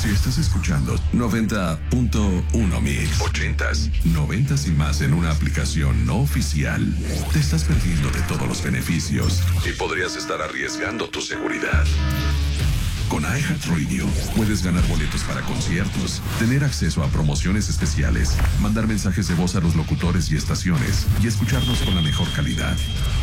Si estás escuchando 90.1 Mix, 80s, 90s y más en una aplicación no oficial, te estás perdiendo de todos los beneficios y podrías estar arriesgando tu seguridad. Con iHeartRadio puedes ganar boletos para conciertos, tener acceso a promociones especiales, mandar mensajes de voz a los locutores y estaciones y escucharnos con la mejor calidad.